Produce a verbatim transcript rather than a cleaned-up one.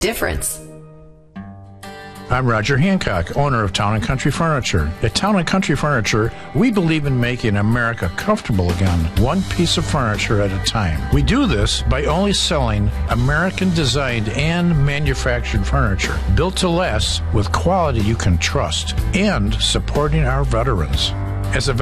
difference. I'm Roger Hancock, owner of Town and Country Furniture. At Town and Country Furniture, we believe in making America comfortable again, one piece of furniture at a time. We do this by only selling American-designed and manufactured furniture, built to last with quality you can trust, and supporting our veterans. As a